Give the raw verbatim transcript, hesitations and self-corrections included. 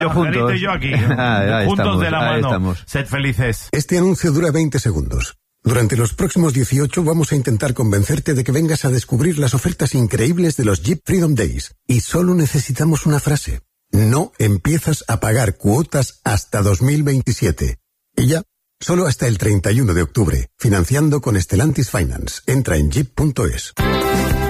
Margarito y yo aquí, ah, ahí juntos estamos, de la ahí mano. estamos. Sed felices. Este anuncio dura veinte segundos. Durante los próximos dieciocho vamos a intentar convencerte de que vengas a descubrir las ofertas increíbles de los Jeep Freedom Days. Y solo necesitamos una frase. No empiezas a pagar cuotas hasta dos mil veintisiete. Y ya, solo hasta el treinta y uno de octubre. Financiando con Stellantis Finance. Entra en jeep punto es.